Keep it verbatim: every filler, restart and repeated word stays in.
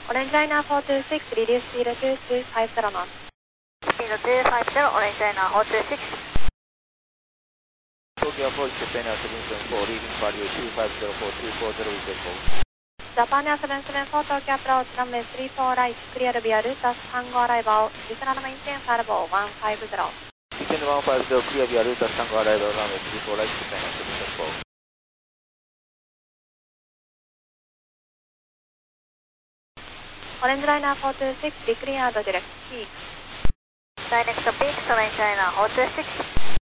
Orange Liner four two six, reduce speed to two five zero knots. Speed two five zero, Orange Liner four two six. Tokyo approach Japan Air seven seven four, leading value two five zero four two four zero is echo. Japan Air seven seven four, Tokyo approach runway three four right, clear via Rutas Tango arrival, descend maintain Salvo one five zero. Descend one five zero, clear via Rutas Tango arrival, runway three four right, Japan Air seven seven four. Orange Liner four two six, decline direct peak. Direct peak, Orange Liner four two six.